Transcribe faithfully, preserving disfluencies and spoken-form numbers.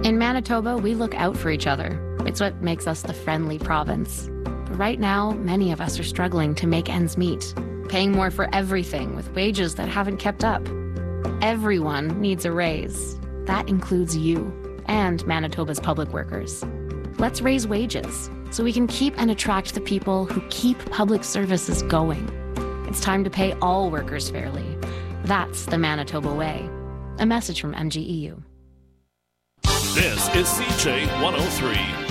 In Manitoba, we look out for each other. It's what makes us the friendly province. But right now, many of us are struggling to make ends meet, paying more for everything with wages that haven't kept up. Everyone needs a raise. That includes you and Manitoba's public workers. Let's raise wages so we can keep and attract the people who keep public services going. It's time to pay all workers fairly. That's the Manitoba way. A message from M G E U. This is C J one oh three.